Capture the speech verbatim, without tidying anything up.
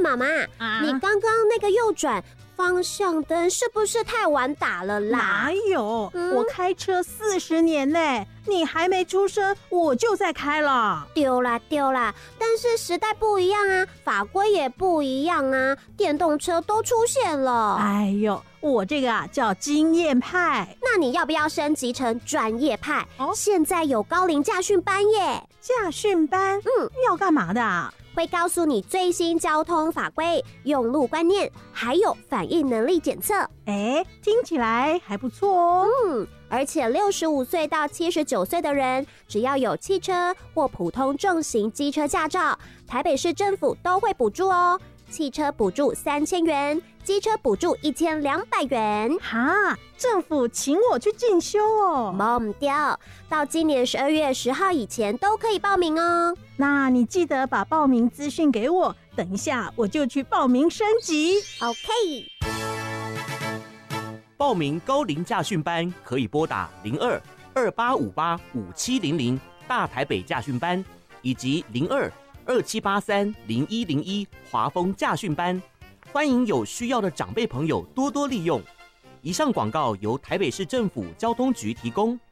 妈妈，啊、你刚刚那个右转方向灯是不是太晚打了啦？ 哪有？嗯、我开车四十年嘞，你还没出生我就在开了。 丢啦丢啦！但是时代不一样啊，法规也不一样啊，电动车都出现了。 哎呦，我这个啊叫经验派。 那你要不要升级成专业派？哦，现在有高龄驾训班耶。 驾训班？嗯，要干嘛的啊？ 会告诉你最新交通法规、用路观念，还有反应能力检测。 哎，听起来还不错哦。 嗯，而且六十五岁到七十九岁的人，只要有汽车或普通重型机车驾照，台北市政府都会补助哦。汽车补助三千元，机车补助一千两百元。 哈，政府请我去进修哦。 忘掉，到今年十二月十号以前都可以报名哦。 那你记得把报名资讯给我，等一下我就去报名升级。 OK。 报名高龄驾训班可以拨打零二二八五八五七零零大台北驾训班，以及零二二七八三零一零一华丰驾训班，欢迎有需要的长辈朋友多多利用。以上广告由台北市政府交通局提供。